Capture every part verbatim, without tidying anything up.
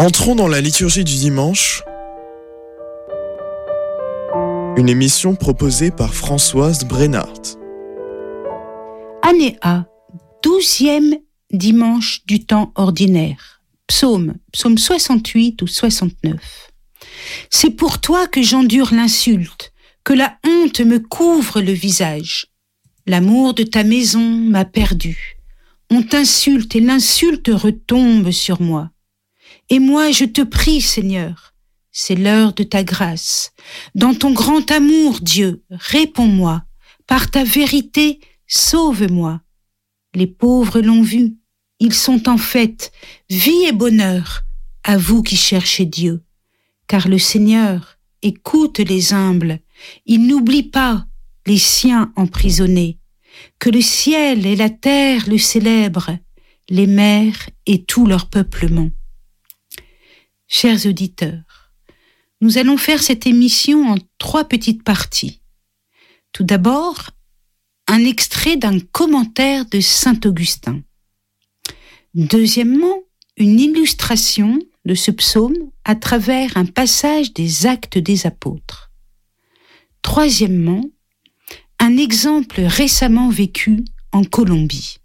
Entrons dans la liturgie du dimanche, une émission proposée par Françoise Brennart. Année A, douzième dimanche du temps ordinaire. Psaume, psaume soixante-huit ou soixante-neuf. C'est pour toi que j'endure l'insulte, que la honte me couvre le visage. L'amour de ta maison m'a perdu. On t'insulte et l'insulte retombe sur moi. Et moi je te prie, Seigneur, c'est l'heure de ta grâce. Dans ton grand amour, Dieu, réponds-moi. Par ta vérité, sauve-moi. Les pauvres l'ont vu, ils sont en fête, vie et bonheur, à vous qui cherchez Dieu. Car le Seigneur écoute les humbles, il n'oublie pas les siens emprisonnés. Que le ciel et la terre le célèbrent, les mers et tout leur peuplement. Chers auditeurs, nous allons faire cette émission en trois petites parties. Tout d'abord, un extrait d'un commentaire de saint Augustin. Deuxièmement, une illustration de ce psaume à travers un passage des Actes des Apôtres. Troisièmement, un exemple récemment vécu en Colombie.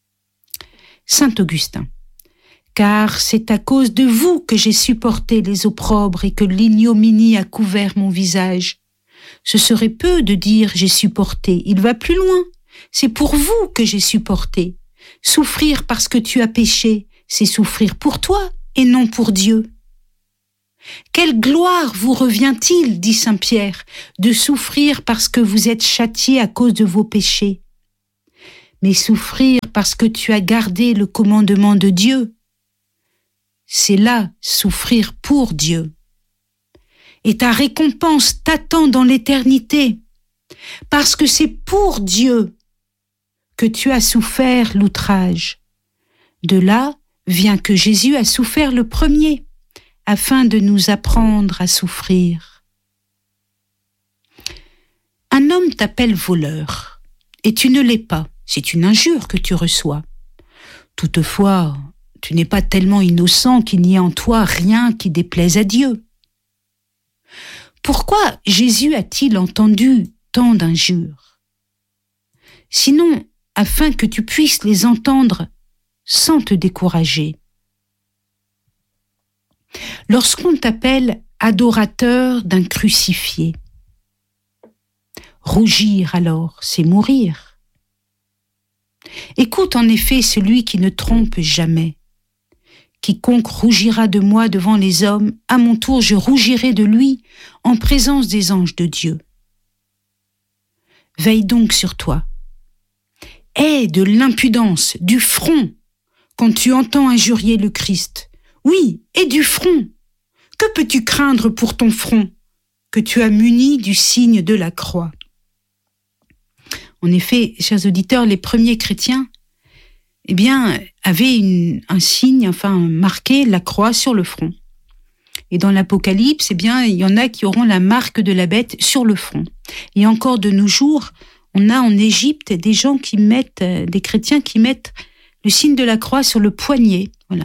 Saint Augustin. Car c'est à cause de vous que j'ai supporté les opprobres et que l'ignominie a couvert mon visage. Ce serait peu de dire j'ai supporté, il va plus loin. C'est pour vous que j'ai supporté. Souffrir parce que tu as péché, c'est souffrir pour toi et non pour Dieu. Quelle gloire vous revient-il, dit saint Pierre, de souffrir parce que vous êtes châtié à cause de vos péchés. Mais souffrir parce que tu as gardé le commandement de Dieu, c'est là souffrir pour Dieu. Et ta récompense t'attend dans l'éternité, parce que c'est pour Dieu que tu as souffert l'outrage. De là vient que Jésus a souffert le premier, afin de nous apprendre à souffrir. Un homme t'appelle voleur, et tu ne l'es pas. C'est une injure que tu reçois. Toutefois, tu n'es pas tellement innocent qu'il n'y ait en toi rien qui déplaise à Dieu. Pourquoi Jésus a-t-il entendu tant d'injures? Sinon, afin que tu puisses les entendre sans te décourager. Lorsqu'on t'appelle adorateur d'un crucifié, rougir alors, c'est mourir. Écoute en effet celui qui ne trompe jamais. Quiconque rougira de moi devant les hommes, à mon tour je rougirai de lui en présence des anges de Dieu. Veille donc sur toi. Aie de l'impudence, du front, quand tu entends injurier le Christ. Oui, et du front. Que peux-tu craindre pour ton front, que tu as muni du signe de la croix? En effet, chers auditeurs, les premiers chrétiens, eh bien, avaient une, un signe, enfin, marqué la croix sur le front. Et dans l'Apocalypse, eh bien, il y en a qui auront la marque de la bête sur le front. Et encore de nos jours, on a en Égypte des gens qui mettent, des chrétiens qui mettent le signe de la croix sur le poignet. Voilà.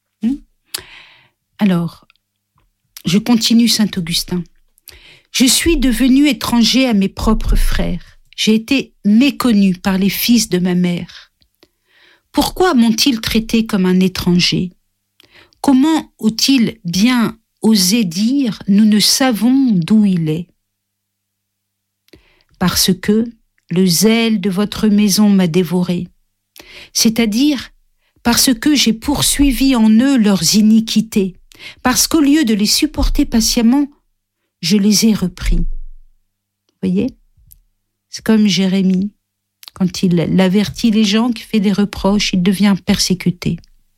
Alors, je continue saint Augustin. Je suis devenu étranger à mes propres frères. J'ai été méconnu par les fils de ma mère. Pourquoi m'ont-ils traité comme un étranger? Comment ont-ils bien osé dire « nous ne savons d'où il est » Parce que le zèle de votre maison m'a dévoré, c'est-à-dire parce que j'ai poursuivi en eux leurs iniquités, parce qu'au lieu de les supporter patiemment, je les ai repris. Vous voyez? C'est comme Jérémie. Quand il avertit les gens, qui fait des reproches, il devient persécuté.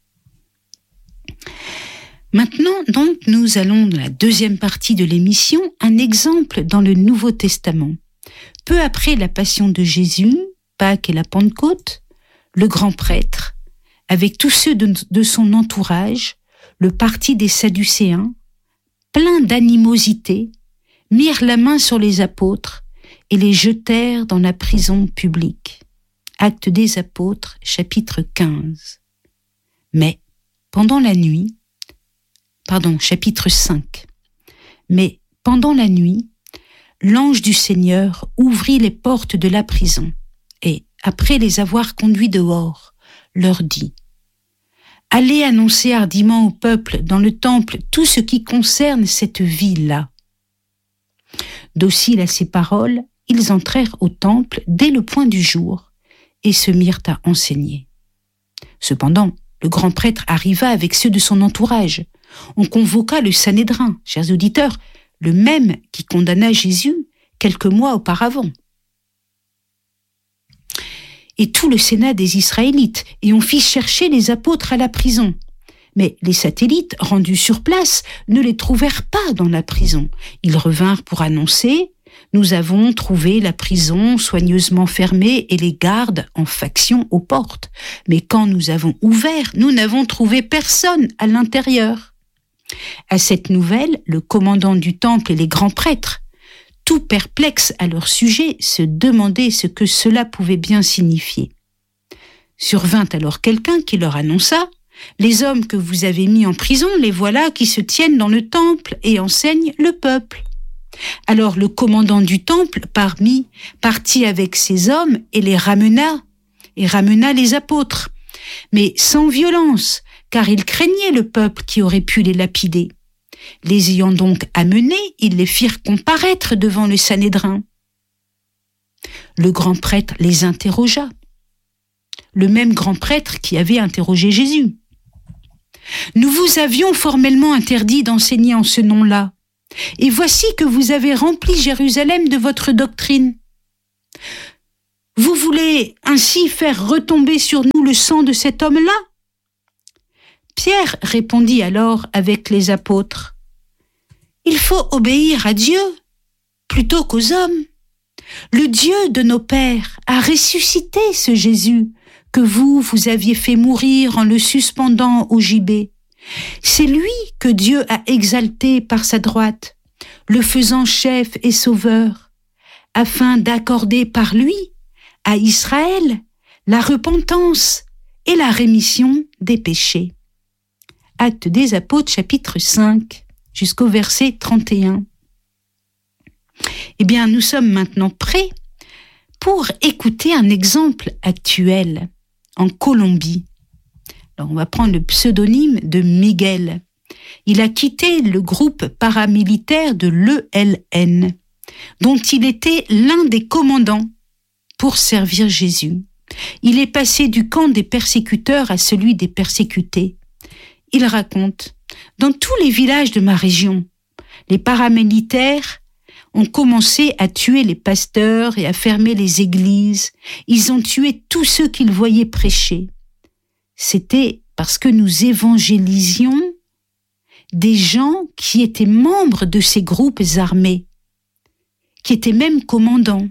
Maintenant, donc, nous allons dans la deuxième partie de l'émission, un exemple dans le Nouveau Testament. Peu après la passion de Jésus, Pâques et la Pentecôte, le grand prêtre, avec tous ceux de, de son entourage, le parti des Sadducéens, plein d'animosité, mirent la main sur les apôtres et les jetèrent dans la prison publique. Actes des Apôtres, chapitre quinze. Mais, pendant la nuit, pardon, chapitre cinq. Mais pendant la nuit, l'ange du Seigneur ouvrit les portes de la prison et, après les avoir conduits dehors, leur dit « Allez annoncer hardiment au peuple dans le temple tout ce qui concerne cette vie-là. » Dociles à ces paroles, ils entrèrent au temple dès le point du jour et se mirent à enseigner. Cependant, le grand prêtre arriva avec ceux de son entourage. On convoqua le Sanhédrin, chers auditeurs, le même qui condamna Jésus quelques mois auparavant. Et tout le sénat des Israélites, et on fit chercher les apôtres à la prison. Mais les satellites, rendus sur place, ne les trouvèrent pas dans la prison. Ils revinrent pour annoncer « Nous avons trouvé la prison soigneusement fermée et les gardes en faction aux portes. Mais quand nous avons ouvert, nous n'avons trouvé personne à l'intérieur. » À cette nouvelle, le commandant du temple et les grands prêtres, tout perplexes à leur sujet, se demandaient ce que cela pouvait bien signifier. Survint alors quelqu'un qui leur annonça « Les hommes que vous avez mis en prison, les voilà qui se tiennent dans le temple et enseignent le peuple. » Alors le commandant du temple parmi partit avec ses hommes et les ramena, et ramena les apôtres, mais sans violence, car il craignait le peuple qui aurait pu les lapider. Les ayant donc amenés, ils les firent comparaître devant le Sanhédrin. Le grand prêtre les interrogea, le même grand prêtre qui avait interrogé Jésus. « Nous vous avions formellement interdit d'enseigner en ce nom-là, et voici que vous avez rempli Jérusalem de votre doctrine. Vous voulez ainsi faire retomber sur nous le sang de cet homme-là » Pierre répondit alors avec les apôtres, « Il faut obéir à Dieu plutôt qu'aux hommes. Le Dieu de nos pères a ressuscité ce Jésus que vous, vous aviez fait mourir en le suspendant au gibet. C'est lui que Dieu a exalté par sa droite, le faisant chef et sauveur, afin d'accorder par lui à Israël la repentance et la rémission des péchés. » Actes des Apôtres, chapitre cinq, jusqu'au verset trente et un. Eh bien, nous sommes maintenant prêts pour écouter un exemple actuel en Colombie. Alors, on va prendre le pseudonyme de Miguel. Il a quitté le groupe paramilitaire de l'E L N, dont il était l'un des commandants pour servir Jésus. Il est passé du camp des persécuteurs à celui des persécutés. Il raconte, dans tous les villages de ma région, les paramilitaires ont commencé à tuer les pasteurs et à fermer les églises. Ils ont tué tous ceux qu'ils voyaient prêcher. C'était parce que nous évangélisions des gens qui étaient membres de ces groupes armés, qui étaient même commandants,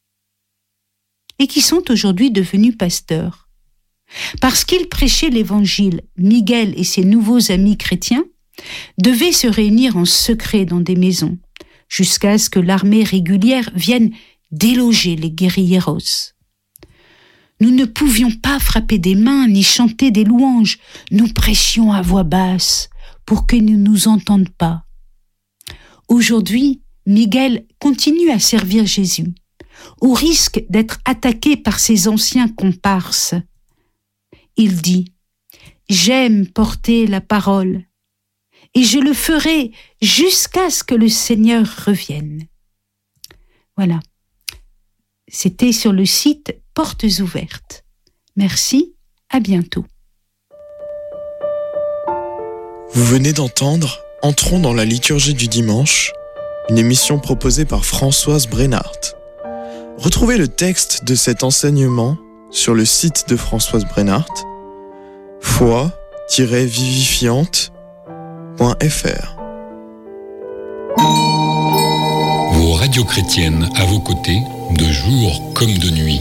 et qui sont aujourd'hui devenus pasteurs. Parce qu'ils prêchaient l'évangile, Miguel et ses nouveaux amis chrétiens devaient se réunir en secret dans des maisons, jusqu'à ce que l'armée régulière vienne déloger les guérilleros. Nous ne pouvions pas frapper des mains ni chanter des louanges. Nous prêchions à voix basse pour qu'ils ne nous entendent pas. Aujourd'hui, Miguel continue à servir Jésus, au risque d'être attaqué par ses anciens comparses. Il dit « J'aime porter la parole et je le ferai jusqu'à ce que le Seigneur revienne. » Voilà. C'était sur le site Portes ouvertes. Merci, à bientôt. Vous venez d'entendre Entrons dans la liturgie du dimanche, une émission proposée par Françoise Brennart. Retrouvez le texte de cet enseignement sur le site de Françoise Brennart, foi tiret vivifiante point f r. Vos radios chrétiennes à vos côtés, de jour comme de nuit.